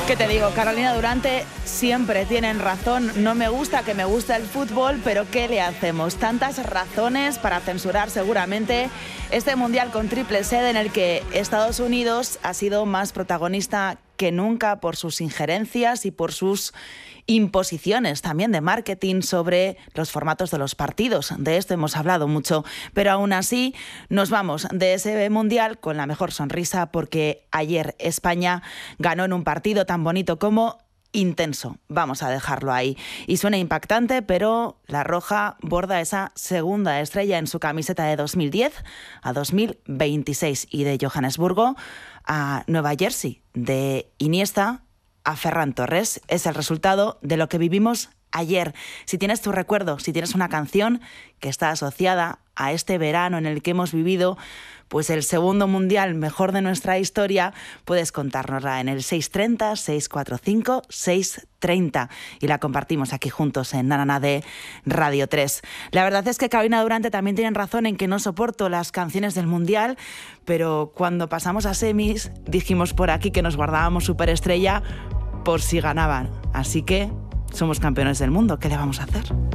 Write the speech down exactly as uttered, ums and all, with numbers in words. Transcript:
¿Qué te digo? Carolina Durante siempre tienen razón. No me gusta que me guste el fútbol, pero ¿qué le hacemos? Tantas razones para censurar seguramente este mundial con triple sede en el que Estados Unidos ha sido más protagonista que nunca por sus injerencias y por sus imposiciones también de marketing sobre los formatos de los partidos. De esto hemos hablado mucho, pero aún así nos vamos de ese mundial con la mejor sonrisa porque ayer España ganó en un partido tan bonito como intenso. Vamos a dejarlo ahí. Y suena impactante, pero la roja borda esa segunda estrella en su camiseta de dos mil diez a dos mil veintiséis y de Johannesburgo a Nueva Jersey, de Iniesta a Ferran Torres. Es el resultado de lo que vivimos ayer. Si tienes tu recuerdo, si tienes una canción que está asociada a este verano en el que hemos vivido pues el segundo mundial mejor de nuestra historia, puedes contárnosla en el seis tres cero, seis cuatro cinco, seis tres cero y la compartimos aquí juntos en Nanana de Radio tres. La verdad es que Carolina Durante también tienen razón en que no soporto las canciones del mundial, pero cuando pasamos a semis dijimos por aquí que nos guardábamos Superestrella por si ganaban. Así que somos campeones del mundo. ¿Qué le vamos a hacer?